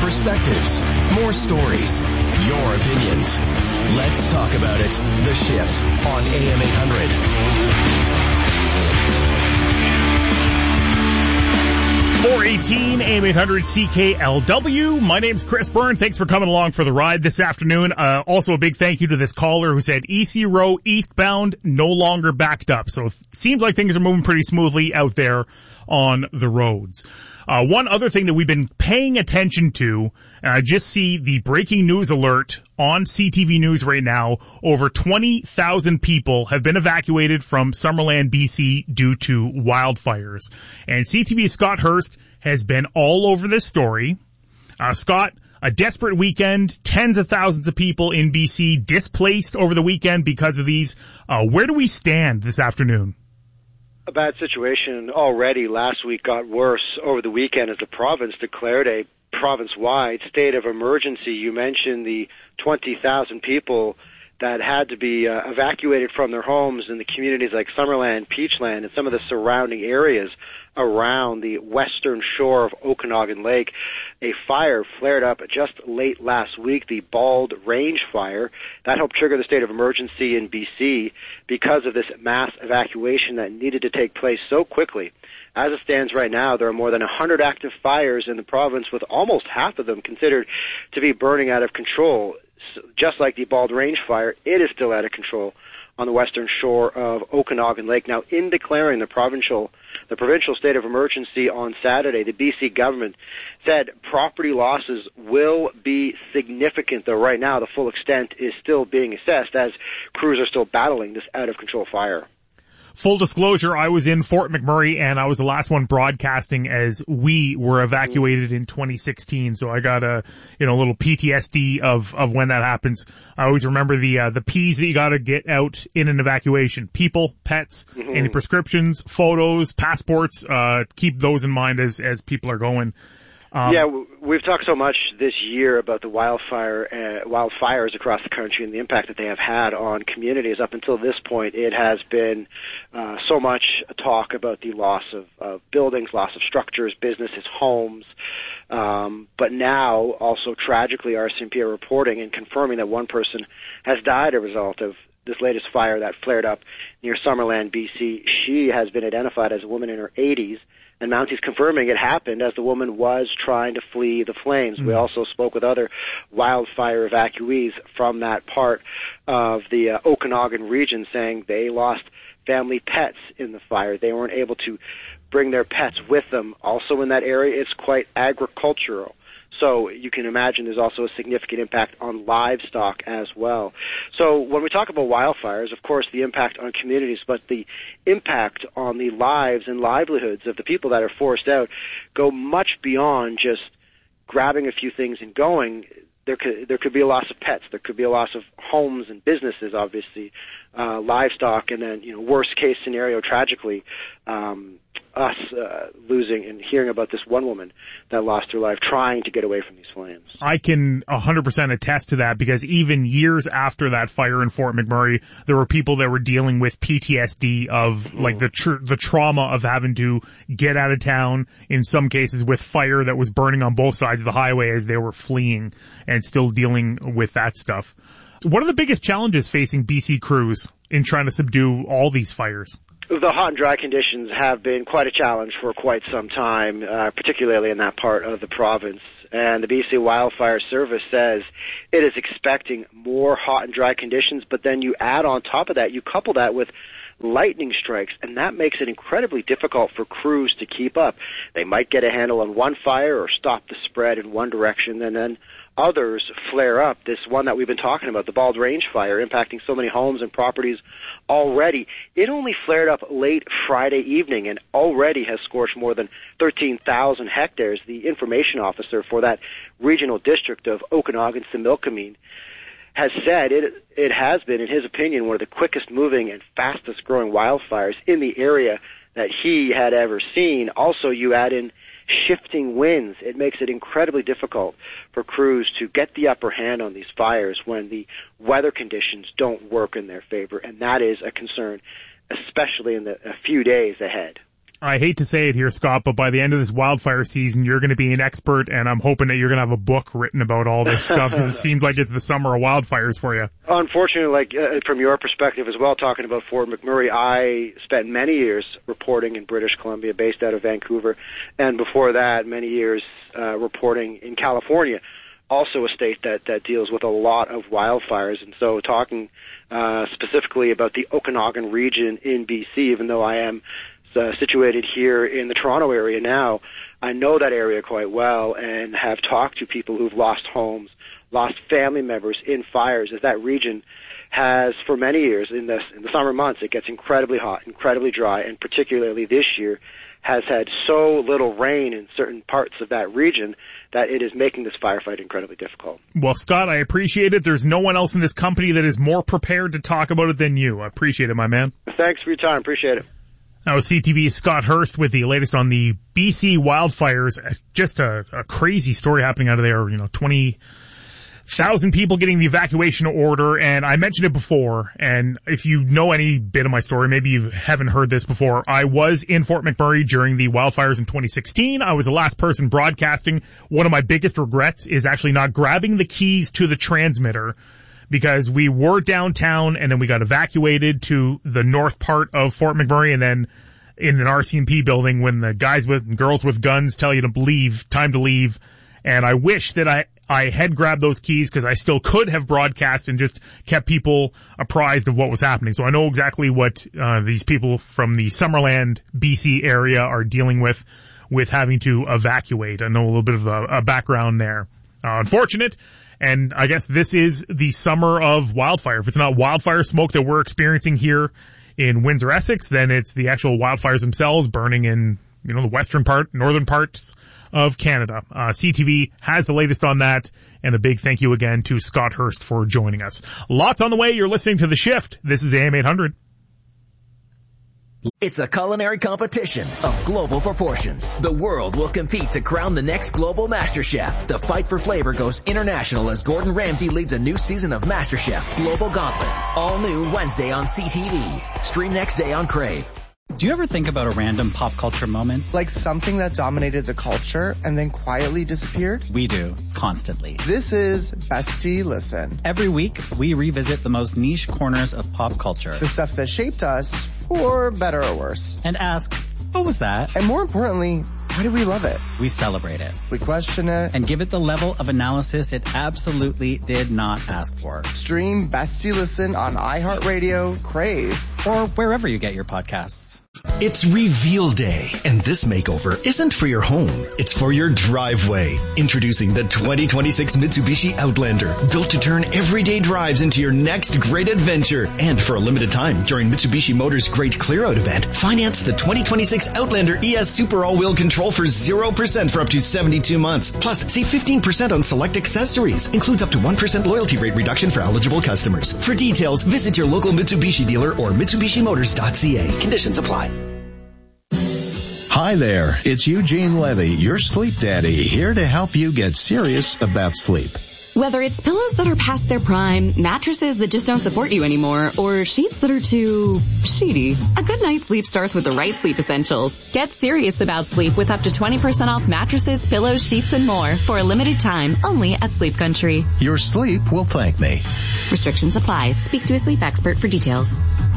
perspectives, more stories, your opinions. Let's talk about it. The Shift on AM 800. 418 AM 800 CKLW. My name's Chris Byrne. Thanks for coming along for the ride this afternoon. Also a big thank you to this caller who said EC Row eastbound no longer backed up. So it seems like things are moving pretty smoothly out there on the roads. One other thing that we've been paying attention to, and I just see the breaking news alert on CTV News right now, over 20,000 people have been evacuated from Summerland, BC due to wildfires. And CTV's Scott Hurst has been all over this story. Scott, a desperate weekend, tens of thousands of people in BC displaced over the weekend because of these. Where do we stand this afternoon? A bad situation already. Last week got worse over the weekend as the province declared a province-wide state of emergency. You mentioned the 20,000 people that had to be evacuated from their homes in the communities like Summerland, Peachland, and some of the surrounding areas around the western shore of Okanagan Lake. A fire flared up just late last week, the Bald Range Fire. That helped trigger the state of emergency in BC because of this mass evacuation that needed to take place so quickly. As it stands right now, there are more than 100 active fires in the province, with almost half of them considered to be burning out of control. Just like the Bald Range Fire, it is still out of control on the western shore of Okanagan Lake. Now, in declaring the provincial state of emergency on Saturday, the BC government said property losses will be significant, though right now the full extent is still being assessed as crews are still battling this out-of-control fire. Full disclosure, I was in Fort McMurray and I was the last one broadcasting as we were evacuated in 2016. So I got a little PTSD of when that happens. I always remember the P's that you got to get out in an evacuation: people, pets, any prescriptions, photos, passports. Keep those in mind as people are going. We've talked so much this year about the wildfires across the country and the impact that they have had on communities. Up until this point, it has been so much talk about the loss of buildings, loss of structures, businesses, homes. But now, also tragically, RCMP are reporting and confirming that one person has died as a result of this latest fire that flared up near Summerland, BC. She has been identified as a woman in her 80s. And Mounties confirming it happened as the woman was trying to flee the flames. We also spoke with other wildfire evacuees from that part of the Okanagan region, saying they lost family pets in the fire. They weren't able to bring their pets with them. Also in that area, it's quite agricultural. So you can imagine there's also a significant impact on livestock as well. So when we talk about wildfires, of course, the impact on communities, but the impact on the lives and livelihoods of the people that are forced out go much beyond just grabbing a few things and going. There could be a loss of pets. There could be a loss of homes and businesses, obviously, livestock, and then, worst case scenario, tragically, us losing and hearing about this one woman that lost her life trying to get away from these flames. I can 100% attest to that, because even years after that fire in Fort McMurray, there were people that were dealing with PTSD of like the trauma of having to get out of town, in some cases with fire that was burning on both sides of the highway as they were fleeing, and still dealing with that stuff. What are the biggest challenges facing BC crews in trying to subdue all these fires? The hot and dry conditions have been quite a challenge for quite some time, particularly in that part of the province. And the BC Wildfire Service says it is expecting more hot and dry conditions, but then you add on top of that, you couple that with lightning strikes, and that makes it incredibly difficult for crews to keep up. They might get a handle on one fire or stop the spread in one direction, and then others flare up. This one that we've been talking about, the Bald Range Fire, impacting so many homes and properties already. It only flared up late Friday evening and already has scorched more than 13,000 hectares. The information officer for that regional district of Okanagan-Similkameen has said it has been, in his opinion, one of the quickest moving and fastest growing wildfires in the area that he had ever seen. Also, you add in shifting winds. It makes it incredibly difficult for crews to get the upper hand on these fires when the weather conditions don't work in their favor, and that is a concern, especially in a few days ahead. I hate to say it here, Scott, but by the end of this wildfire season, you're going to be an expert, and I'm hoping that you're going to have a book written about all this stuff, because it seems like it's the summer of wildfires for you. Unfortunately, from your perspective as well, talking about Fort McMurray, I spent many years reporting in British Columbia, based out of Vancouver, and before that, many years reporting in California, also a state that deals with a lot of wildfires. And so talking specifically about the Okanagan region in BC, even though I am situated here in the Toronto area now, I know that area quite well and have talked to people who've lost homes, lost family members in fires, as that region has for many years in the summer months. It gets incredibly hot, incredibly dry, and particularly this year has had so little rain in certain parts of that region that it is making this firefight incredibly difficult. Well, Scott, I appreciate it. There's no one else in this company that is more prepared to talk about it than you. I appreciate it, my man. Thanks for your time. Appreciate it. Now, CTV's Scott Hurst with the latest on the BC wildfires. Just a crazy story happening out of there. 20,000 people getting the evacuation order, and I mentioned it before, and if you know any bit of my story, maybe you haven't heard this before, I was in Fort McMurray during the wildfires in 2016. I was the last person broadcasting. One of my biggest regrets is actually not grabbing the keys to the transmitter, because we were downtown and then we got evacuated to the north part of Fort McMurray, and then in an RCMP building when the guys and girls with guns tell you to leave, time to leave. And I wish that I had grabbed those keys, because I still could have broadcast and just kept people apprised of what was happening. So I know exactly what these people from the Summerland, BC area are dealing with having to evacuate. I know a little bit of a background there. Unfortunate. And I guess this is the summer of wildfire. If it's not wildfire smoke that we're experiencing here in Windsor, Essex, then it's the actual wildfires themselves burning in, the western part, northern parts of Canada. CTV has the latest on that, and a big thank you again to Scott Hurst for joining us. Lots on the way. You're listening to The Shift. This is AM 800. It's a culinary competition of global proportions. The world will compete to crown the next global master chef. The fight for flavor goes international as Gordon Ramsay leads a new season of MasterChef Global Gauntlet. All new Wednesday on CTV. Stream next day on Crave. Do you ever think about a random pop culture moment? Like something that dominated the culture and then quietly disappeared? We do, constantly. This is Bestie Listen. Every week, we revisit the most niche corners of pop culture. The stuff that shaped us, for better or worse. And ask, what was that? And more importantly, why do we love it? We celebrate it. We question it. And give it the level of analysis it absolutely did not ask for. Stream Bestie Listen on iHeartRadio, Crave, or wherever you get your podcasts. It's Reveal Day, and this makeover isn't for your home, it's for your driveway. Introducing the 2026 Mitsubishi Outlander, built to turn everyday drives into your next great adventure. And for a limited time, during Mitsubishi Motors' Great Clear-Out event, finance the 2026 Outlander ES Super All-Wheel Control for 0% for up to 72 months. Plus, save 15% on select accessories. Includes up to 1% loyalty rate reduction for eligible customers. For details, visit your local Mitsubishi dealer or MitsubishiMotors.ca. Conditions apply. Hi there, it's Eugene Levy, your sleep daddy, here to help you get serious about sleep. Whether it's pillows that are past their prime, mattresses that just don't support you anymore, or sheets that are too sheety, a good night's sleep starts with the right sleep essentials. Get serious about sleep with up to 20% off mattresses, pillows, sheets, and more for a limited time only at Sleep Country. Your sleep will thank me. Restrictions apply. Speak to a sleep expert for details.